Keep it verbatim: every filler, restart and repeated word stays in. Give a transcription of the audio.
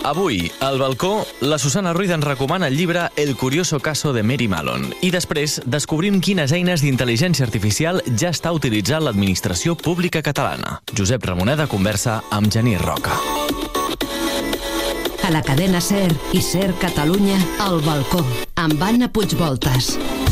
Avui, al balcó, la Susana Ruiz ens recomana el llibre El curioso caso de Mary Mallon. I després descobrim quines eines d'intel·ligència artificial ja està utilitzant l'administració pública catalana. Josep Ramoneda conversa amb Genís Roca. A la cadena SER i SER Catalunya, al balcó, amb Anna Puigvoltas.